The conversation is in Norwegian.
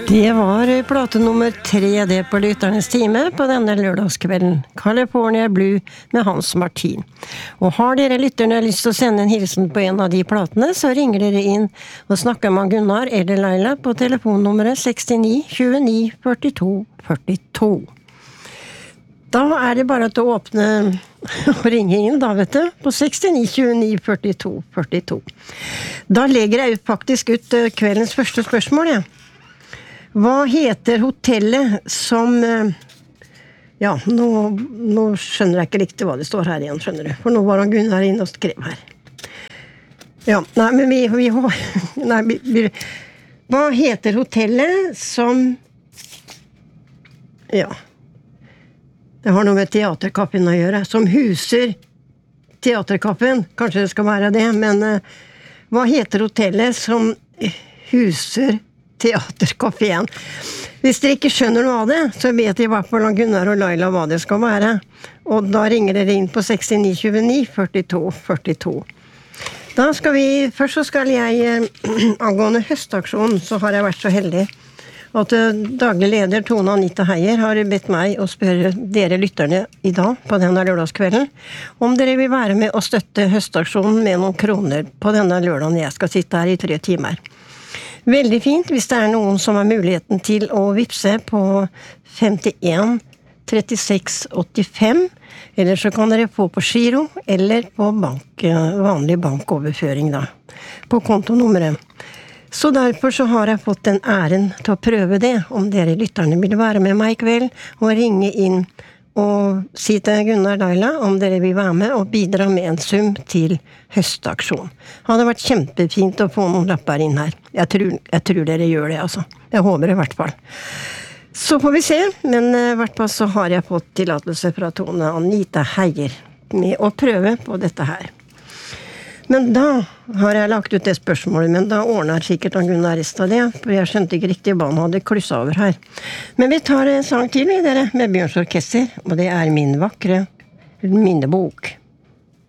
Det var plate nummer 3 det på Lytternes time på denne lørdagskvelden. California Blue med Hans Martin. Og har dere lytterne lyst til å sende en hilsen på en av de platene, så ringer dere inn og snakker med Gunnar eller Laila på telefonnummeret 69 29 42 42. Da er det bare til å åpne og ringe inn da, vet du, på 69 29 42 42. Da legger jeg faktisk ut kveldens første spørsmål, ja. Hva heter hotellet som... Ja, nå skjønner jeg ikke riktig hva det står her igjen, skjønner du. For nå var han Gunnar inn og skrev her. Ja, nei, men vi har... Nei, hva heter hotellet som... Ja... Det har noe med teaterkappen å gjøre, som huser teaterkappen. Kanskje det skal være det, men hva heter hotellet som huser teaterkaffen? Hvis dere ikke skjønner noe av det, så vet i hvert fall Gunnar og Laila hva det skal være. Og da ringer dere inn på 69 29 42 42. Da skal vi, først så skal jeg, angående høstaksjonen, så har jeg vært så heldig at daglig leder Tone Anita Heier har bedt meg å spørre dere lytterne i dag på denne lørdagskvelden om dere vil være med å støtte høstaksjonen med noen kroner på denne lørdagen jeg skal sitte her i 3 timer. Veldig fint hvis det er noen som har muligheten til å vipse på 51 36 85, eller så kan dere få på giro eller på vanlig bankoverføring da, på kontonummeret. Så derfor så har jeg fått den æren til å prøve det, om dere lytterne vil være med meg i kveld, og ringe inn og si til Gunnar Laila om dere vil være med og bidra med en sum til høstaksjon. Det hadde vært kjempefint å få noen lapper inn her. Jeg tror dere gjør det, altså. Jeg håper det i hvert fall. Så får vi se, men i hvert fall så har jeg fått tillatelse fra Tone Anita Heier med å prøve på dette her. Men da har jeg lagt ut det spørsmålet, men da ordner sikkert Gunnar resten av det, for jeg skjønte ikke riktig hva han hadde klusset over her. Men vi tar en sang til, dere, med Bjørns Orkester, og det er Min vakre minnebok.